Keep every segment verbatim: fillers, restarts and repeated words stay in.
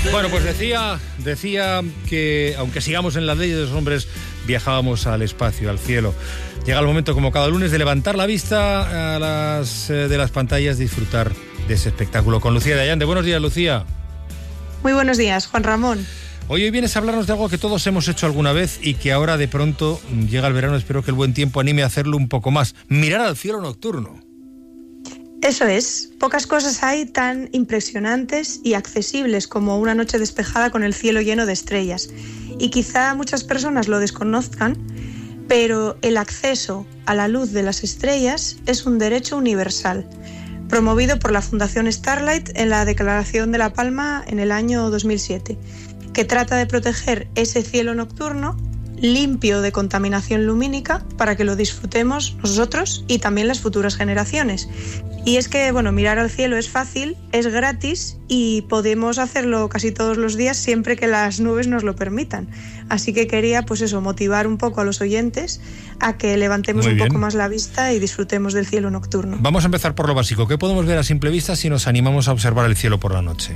Bueno, pues decía, decía que aunque sigamos en las leyes de los hombres, viajábamos al espacio, al cielo. Llega el momento, como cada lunes, de levantar la vista a las, eh, de las pantallas, disfrutar de ese espectáculo con Lucía de Allande. Buenos días, Lucía. Muy buenos días, Juan Ramón. Hoy, hoy vienes a hablarnos de algo que todos hemos hecho alguna vez y que ahora de pronto llega el verano. Espero que el buen tiempo anime a hacerlo un poco más. Mirar al cielo nocturno. Eso es. Pocas cosas hay tan impresionantes y accesibles como una noche despejada con el cielo lleno de estrellas. Y quizá muchas personas lo desconozcan, pero el acceso a la luz de las estrellas es un derecho universal, promovido por la Fundación Starlight en la Declaración de La Palma en el año dos mil siete, que trata de proteger ese cielo nocturno limpio de contaminación lumínica para que lo disfrutemos nosotros y también las futuras generaciones. Y es que, bueno, mirar al cielo es fácil, es gratis y podemos hacerlo casi todos los días siempre que las nubes nos lo permitan. Así que quería, pues eso, motivar un poco a los oyentes a que levantemos un poco más la vista y disfrutemos del cielo nocturno. Vamos a empezar por lo básico. ¿Qué podemos ver a simple vista si nos animamos a observar el cielo por la noche?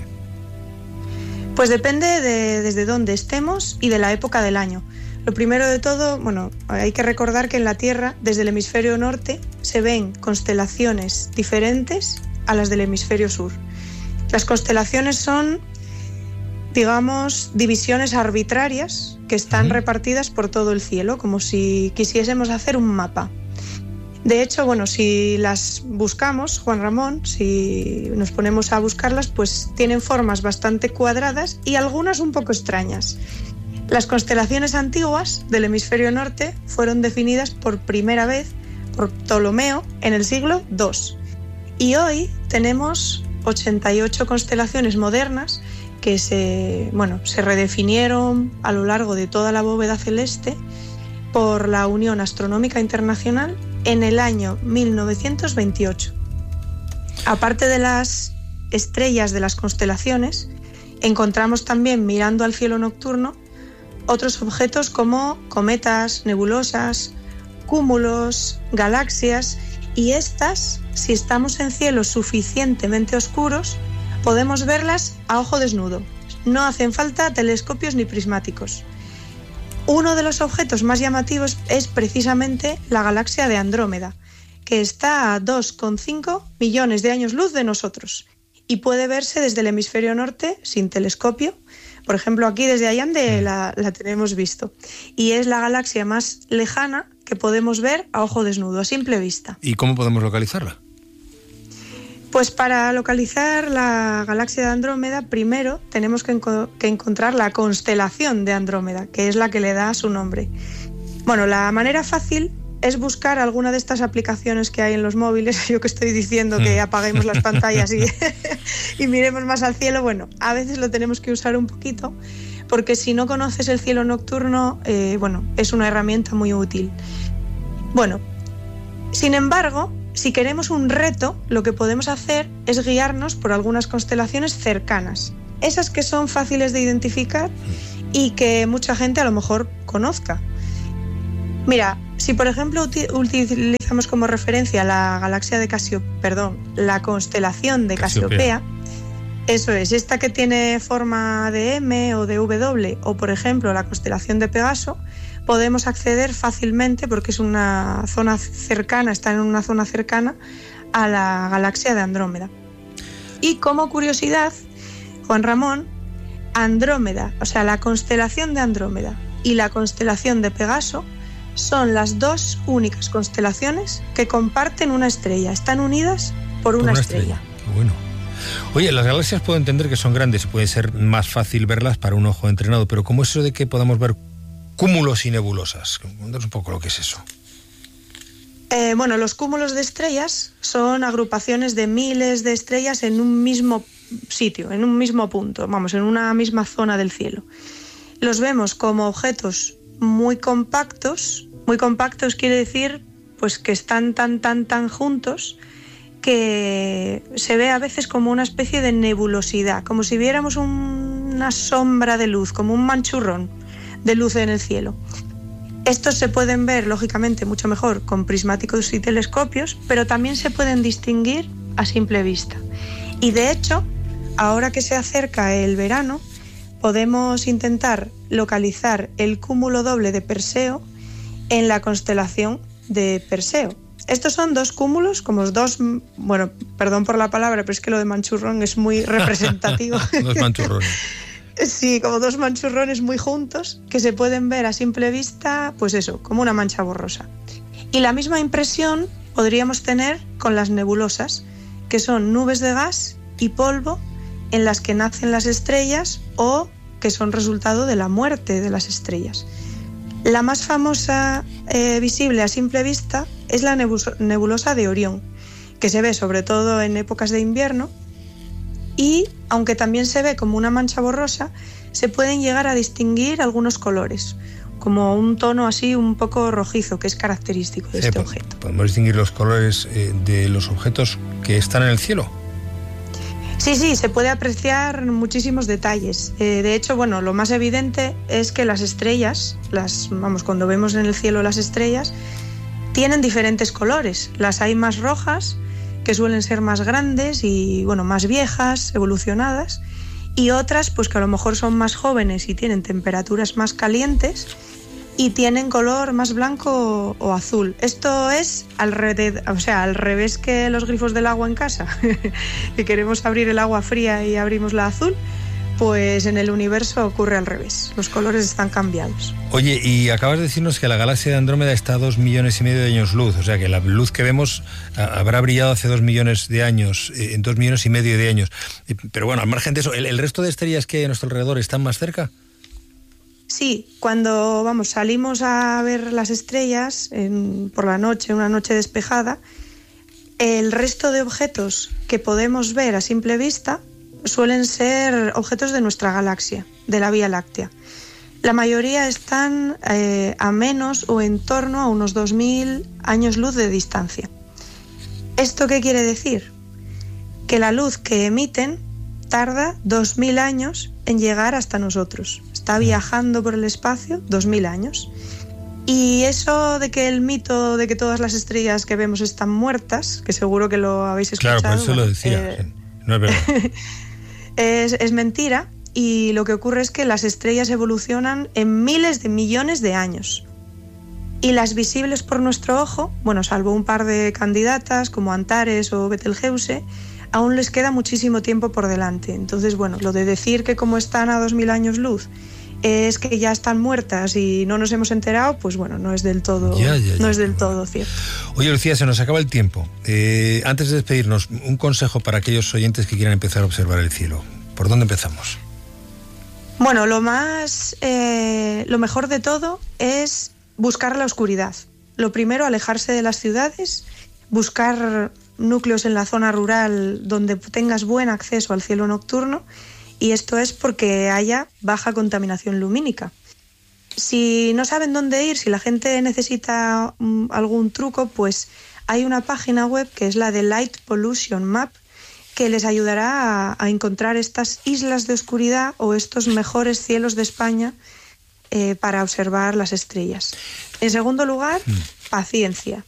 Pues depende de desde dónde estemos y de la época del año. Lo primero de todo, bueno, hay que recordar que en la Tierra, desde el hemisferio norte, se ven constelaciones diferentes a las del hemisferio sur. Las constelaciones son, digamos, divisiones arbitrarias que están uh-huh. repartidas por todo el cielo, como si quisiésemos hacer un mapa. De hecho, bueno, si las buscamos, Juan Ramón, si nos ponemos a buscarlas, pues tienen formas bastante cuadradas y algunas un poco extrañas. Las constelaciones antiguas del hemisferio norte fueron definidas por primera vez por Ptolomeo en el siglo segundo. Y hoy tenemos ochenta y ocho constelaciones modernas que se, bueno, se redefinieron a lo largo de toda la bóveda celeste por la Unión Astronómica Internacional en el año mil novecientos veintiocho. Aparte de las estrellas de las constelaciones, encontramos también, mirando al cielo nocturno, otros objetos como cometas, nebulosas, cúmulos, galaxias, y estas, si estamos en cielos suficientemente oscuros, podemos verlas a ojo desnudo. No hacen falta telescopios ni prismáticos. Uno de los objetos más llamativos es precisamente la galaxia de Andrómeda, que está a dos coma cinco millones de años luz de nosotros y puede verse desde el hemisferio norte sin telescopio. Por ejemplo, aquí desde Allande la, la tenemos visto. Y es la galaxia más lejana que podemos ver a ojo desnudo, a simple vista. ¿Y cómo podemos localizarla? Pues para localizar la galaxia de Andrómeda, primero tenemos que, enco- que encontrar la constelación de Andrómeda, que es la que le da su nombre. Bueno, la manera fácil es buscar alguna de estas aplicaciones que hay en los móviles. Yo que estoy diciendo que apaguemos las pantallas y, y miremos más al cielo, bueno, a veces lo tenemos que usar un poquito, porque si no conoces el cielo nocturno, eh, bueno, es una herramienta muy útil. Bueno, sin embargo, si queremos un reto, lo que podemos hacer es guiarnos por algunas constelaciones cercanas, esas que son fáciles de identificar y que mucha gente a lo mejor conozca. Mira, si por ejemplo uti- utilizamos como referencia la galaxia de Casio, perdón, la constelación de Casiopea, eso es, esta que tiene forma de M o de W, o por ejemplo la constelación de Pegaso, podemos acceder fácilmente porque es una zona cercana, está en una zona cercana a la galaxia de Andrómeda. Y como curiosidad, Juan Ramón, Andrómeda, o sea, la constelación de Andrómeda y la constelación de Pegaso son las dos únicas constelaciones que comparten una estrella. Están unidas por una, por una estrella. estrella. Qué bueno. Oye, las galaxias puedo entender que son grandes y puede ser más fácil verlas para un ojo entrenado, pero ¿cómo es eso de que podamos ver cúmulos y nebulosas? Cuéntanos un poco lo que es eso. Eh, bueno, los cúmulos de estrellas son agrupaciones de miles de estrellas en un mismo sitio, en un mismo punto, vamos, en una misma zona del cielo. Los vemos como objetos muy compactos. Muy compactos quiere decir pues que están tan, tan, tan juntos que se ve a veces como una especie de nebulosidad, como si viéramos un, una sombra de luz, como un manchurrón de luz en el cielo. Estos se pueden ver, lógicamente, mucho mejor con prismáticos y telescopios, pero también se pueden distinguir a simple vista. Y de hecho, ahora que se acerca el verano, podemos intentar localizar el cúmulo doble de Perseo en la constelación de Perseo. Estos son dos cúmulos, como dos, bueno, perdón por la palabra, pero es que lo de manchurrón es muy representativo. Dos manchurrones. Sí, como dos manchurrones muy juntos, que se pueden ver a simple vista, pues eso, como una mancha borrosa. Y la misma impresión podríamos tener con las nebulosas, que son nubes de gas y polvo en las que nacen las estrellas o que son resultado de la muerte de las estrellas. La más famosa eh, visible a simple vista es la nebulosa de Orión, que se ve sobre todo en épocas de invierno, y aunque también se ve como una mancha borrosa, se pueden llegar a distinguir algunos colores, como un tono así un poco rojizo, que es característico de sí, este objeto. ¿Podemos distinguir los colores eh, de los objetos que están en el cielo? Sí, sí, se puede apreciar muchísimos detalles. Eh, de hecho, bueno, lo más evidente es que las estrellas, las, vamos, cuando vemos en el cielo las estrellas, tienen diferentes colores. Las hay más rojas, que suelen ser más grandes y, bueno, más viejas, evolucionadas, y otras, pues que a lo mejor son más jóvenes y tienen temperaturas más calientes y tienen color más blanco o azul. Esto es al, re- o sea, al revés que los grifos del agua en casa, que queremos abrir el agua fría y abrimos la azul, pues en el universo ocurre al revés. Los colores están cambiados. Oye, y acabas de decirnos que la galaxia de Andrómeda está a dos millones y medio de años luz, o sea que la luz que vemos a, habrá brillado hace dos millones de años, eh, en dos millones y medio de años. Eh, pero bueno, al margen de eso, ¿el, el resto de estrellas que hay a nuestro alrededor están más cerca? Sí, cuando vamos, salimos a ver las estrellas en, por la noche, una noche despejada, el resto de objetos que podemos ver a simple vista suelen ser objetos de nuestra galaxia, de la Vía Láctea. La mayoría están eh, a menos o en torno a unos dos mil años luz de distancia. ¿Esto qué quiere decir? Que la luz que emiten tarda dos mil años en llegar hasta nosotros. Está viajando por el espacio dos mil años. Y eso de que el mito de que todas las estrellas que vemos están muertas, que seguro que lo habéis escuchado. Claro, por eso bueno, lo decía. Eh, no es verdad. es, es mentira, y lo que ocurre es que las estrellas evolucionan en miles de millones de años. Y las visibles por nuestro ojo, bueno, salvo un par de candidatas como Antares o Betelgeuse, aún les queda muchísimo tiempo por delante. Entonces, bueno, lo de decir que como están a dos mil años luz es que ya están muertas y no nos hemos enterado, pues bueno, no es del todo, ya, ya, ya, no es del bueno. todo cierto. Oye, Lucía, se nos acaba el tiempo. Eh, antes de despedirnos, un consejo para aquellos oyentes que quieran empezar a observar el cielo. ¿Por dónde empezamos? Bueno, lo más, eh, lo mejor de todo es buscar la oscuridad. Lo primero, alejarse de las ciudades, buscar núcleos en la zona rural donde tengas buen acceso al cielo nocturno, y esto es porque haya baja contaminación lumínica. Si no saben dónde ir, si la gente necesita um, algún truco, pues hay una página web que es la de Light Pollution Map, que les ayudará a, a encontrar estas islas de oscuridad o estos mejores cielos de España eh, para observar las estrellas. En segundo lugar, mm. paciencia.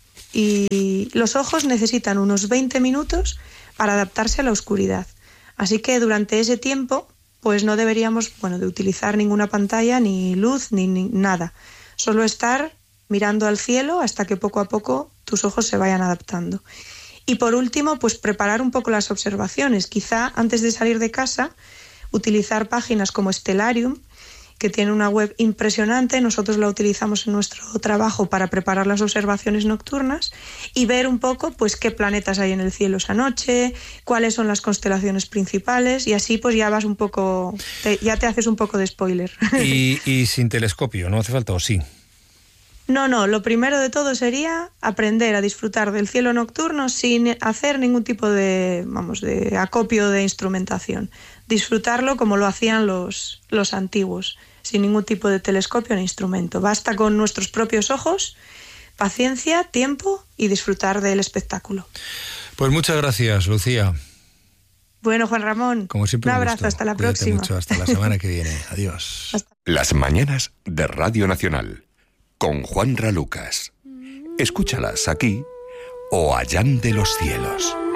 Y los ojos necesitan unos veinte minutos para adaptarse a la oscuridad. Así que durante ese tiempo, pues no deberíamos, bueno, de utilizar ninguna pantalla, ni luz, ni, ni nada. Solo estar mirando al cielo hasta que poco a poco tus ojos se vayan adaptando. Y por último, pues preparar un poco las observaciones. Quizá antes de salir de casa, utilizar páginas como Stellarium, que tiene una web impresionante. Nosotros la utilizamos en nuestro trabajo para preparar las observaciones nocturnas y ver un poco pues qué planetas hay en el cielo esa noche, cuáles son las constelaciones principales, y así pues ya vas un poco, te, ya te haces un poco de spoiler. Y, y sin telescopio, ¿no hace falta o sí? No, no, lo primero de todo sería aprender a disfrutar del cielo nocturno sin hacer ningún tipo de, vamos, de acopio de instrumentación. Disfrutarlo como lo hacían los, los antiguos, sin ningún tipo de telescopio ni instrumento. Basta con nuestros propios ojos, paciencia, tiempo y disfrutar del espectáculo. Pues muchas gracias, Lucía. Bueno, Juan Ramón, como siempre, un un abrazo, gusto. hasta la Cuídate próxima. Mucho, hasta la semana que viene. Adiós. Hasta... Las mañanas de Radio Nacional, con Juanra Lucas. Escúchalas aquí o allá de los cielos.